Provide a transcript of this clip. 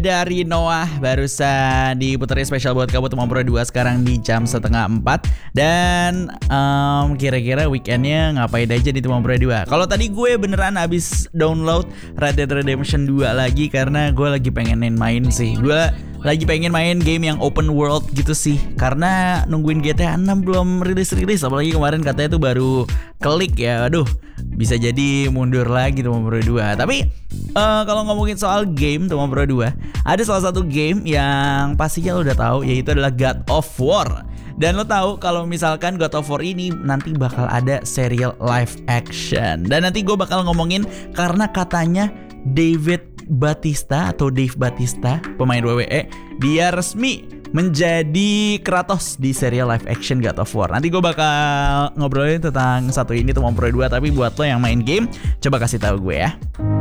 Dari Noah barusan diputerin spesial buat kamu Teman Pro 2 sekarang di jam 3:30. Dan kira-kira weekendnya ngapain aja di Teman Pro 2? Kalau tadi gue beneran abis download Red Dead Redemption 2 lagi karena gue lagi pengenin main sih. Gue lagi pengen main game yang open world gitu sih, karena nungguin GTA 6 belum rilis. Apalagi kemarin katanya tuh baru klik ya. Aduh, bisa jadi mundur lagi Teman Pro 2. Tapi kalau ngomongin soal game Teman Pro 2, ada salah satu game yang pastinya lo udah tahu, yaitu adalah God of War. Dan lo tahu kalau misalkan God of War ini nanti bakal ada serial live action. Dan nanti gue bakal ngomongin karena katanya Dave Bautista, pemain WWE, dia resmi menjadi Kratos di serial live action God of War. Nanti gue bakal ngobrolin tentang satu ini Teman Pro 2. Tapi buat lo yang main game, coba kasih tahu gue ya.